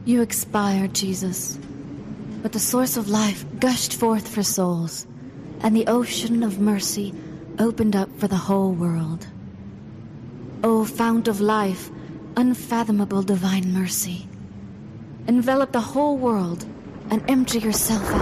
You expired, Jesus, but the source of life gushed forth for souls, and the ocean of mercy opened up for the whole world. O fount of life, unfathomable divine mercy, envelop the whole world and empty yourself out.